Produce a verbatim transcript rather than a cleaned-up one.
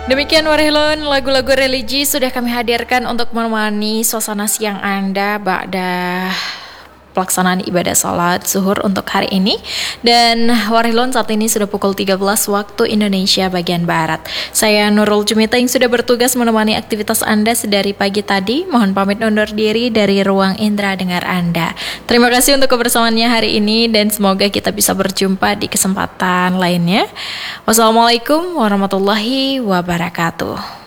Demikian Warhilun, lagu-lagu religi sudah kami hadirkan untuk menemani suasana siang Anda ba'da pelaksanaan ibadah sholat zuhur untuk hari ini. Dan Warhilun, saat ini sudah pukul tiga belas waktu Indonesia bagian Barat. Saya Nurul Jumita yang sudah bertugas menemani aktivitas Anda sedari pagi tadi. Mohon pamit undur diri dari ruang indera dengar Anda. Terima kasih untuk kebersamaannya hari ini dan semoga kita bisa berjumpa di kesempatan lainnya. Wassalamualaikum warahmatullahi wabarakatuh.